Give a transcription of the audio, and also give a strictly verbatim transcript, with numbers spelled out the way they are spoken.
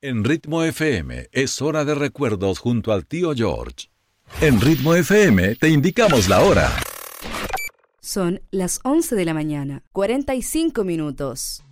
En Ritmo F M es hora de recuerdos junto al tío George. En Ritmo F M te indicamos la hora. Son las once de la mañana, cuarenta y cinco minutos.